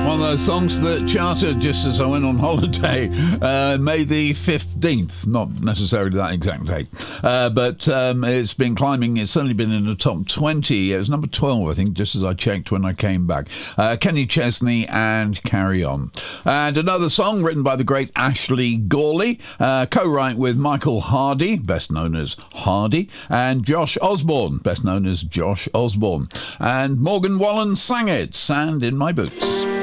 One of those songs that charted just as I went on holiday, May the 15th, not necessarily that exact date, but it's been climbing. It's certainly been in the top 20. It was number 12, I think, just as I checked when I came back. Kenny Chesney and Carry On. And another song written by the great Ashley Gawley, co-write with Michael Hardy, best known as Hardy, and Josh Osborne, best known as Josh Osborne. And Morgan Wallen sang it, Sand in My Boots.